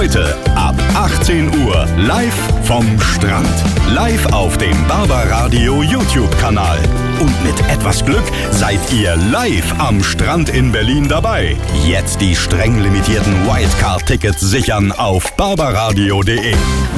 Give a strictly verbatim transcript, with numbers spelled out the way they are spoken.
Heute ab achtzehn Uhr live vom Strand. Live auf dem Barbaradio YouTube-Kanal. Und mit etwas Glück seid ihr live am Strand in Berlin dabei. Jetzt die streng limitierten Wildcard-Tickets sichern auf barbaradio punkt de.